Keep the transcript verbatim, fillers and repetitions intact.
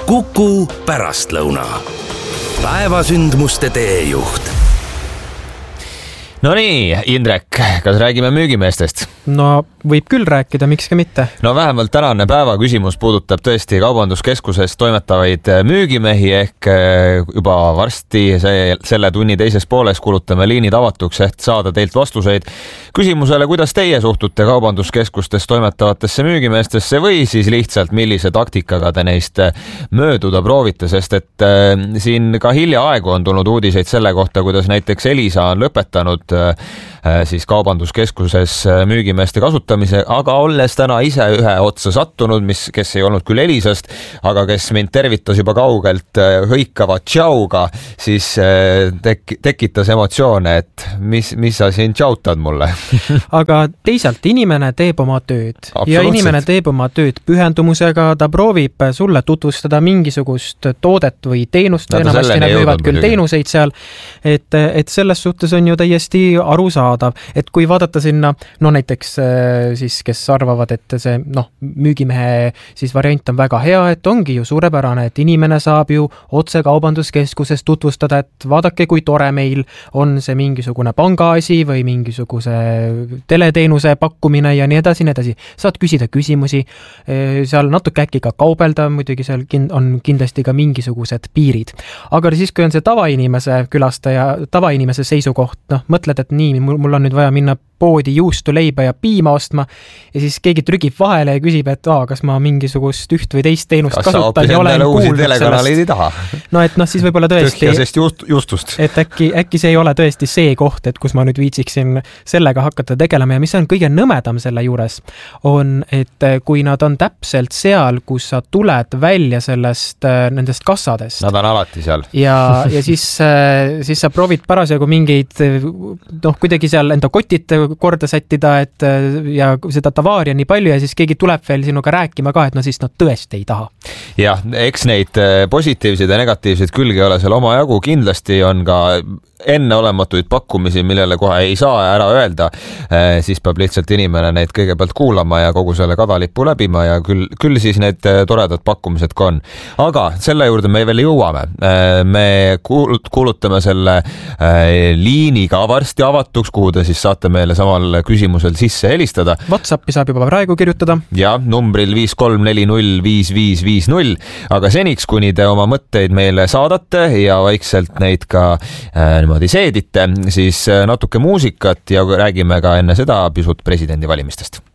Kuku pärastlõuna. Päevasündmuste teejuht. No nii, Indrek, kas räägime müügimeestest? No võib küll rääkida, miks ka mitte. No vähemalt tänane päeva küsimus puudutab tõesti kaubanduskeskuses toimetavaid müügimehi ehk juba varsti see, selle tunni teises pooles kulutame liinid avatuks, et saada teilt vastuseid küsimusele, kuidas teie suhtute kaubanduskeskustes toimetavatesse müügimeestesse või siis lihtsalt millise taktikaga te neist mööduda proovite, sest et siin ka hiljaaegu on tulnud uudiseid selle kohta, kuidas näiteks Elisa on lõpetanud siis kaubanduskeskuses müügimeeste kasutamise, aga olles täna ise ühe otsa sattunud, mis, kes ei olnud küll Elisast, aga kes mind tervitas juba kaugelt hõikava tšauga, siis tek, tekitas emotsioone, et mis, mis sa siin tšautad mulle. Aga teisalt inimene teeb oma tööd ja inimene teeb oma tööd pühendumusega, ta proovib sulle tutvustada mingisugust toodet või teenust, no, enamasti nad müüvad küll teenuseid seal, et, et selles suhtes on ju täiesti arusaadav, et kui vaadata sinna, no näiteks siis, kes arvavad, et see noh, müügimehe siis variant on väga hea, et ongi ju suurepärane, et inimene saab ju otse kaubanduskeskuses tutvustada, et vaadake, kui tore meil on see mingisugune pangaasi või mingisuguse teleteenuse pakkumine ja nii edasi, nii edasi. Saad küsida küsimusi, seal natuke äkki ka kaubelda, muidugi seal on kindlasti ka mingisugused piirid. Aga siis, kui on see tavainimese külastaja, tavainimese seisukoht, noh, mõtled, et nii, mul on nüüd vaja minna poodi juustu, leiba ja piima ostma ja siis keegi trügib vahele ja küsib, et aa, kas ma mingisugust üht või teist teenust kas kasutan ja olen kuulnud sellest. No et noh, siis võib-olla tõesti, just, justust. et äkki, äkki see ei ole tõesti see koht, et kus ma nüüd viitsiksin sellega hakata tegelema ja mis on kõige nõmedam selle juures, on, et kui nad on täpselt seal, kus sa tuled välja sellest, nendest kassadest. Nad on alati seal. Ja, ja siis, siis sa proovid parasjagu mingeid, noh, kuidagi seal enda kotid korda sättida, et ja seda tavaari on nii palju ja siis keegi tuleb veel sinuga rääkima ka, et no siis nad tõesti ei taha. Jah, eks neid positiivseid ja negatiivseid külgi ole seal oma jagu, kindlasti on ka enneolematuid pakkumisi, millele kohe ei saa ära öelda, siis peab lihtsalt inimene neid kõigepealt kuulama ja kogu selle kadalipu läbima ja küll, küll siis need toredad pakkumised ka on. Aga selle juurde me veel jõuame. Me kuulutame selle liini ka varsti avatuks, kuhu te siis saate meile samal küsimusel sisse helistada. WhatsAppi saab juba praegu kirjutada. Ja, numbril viis kolm neli null viis viis viis null, aga seniks, kuni te oma mõtteid meile saadate ja vaikselt neid ka äh, niimoodi seedite, siis natuke muusikat ja räägime ka enne seda pisut presidendi valimistest.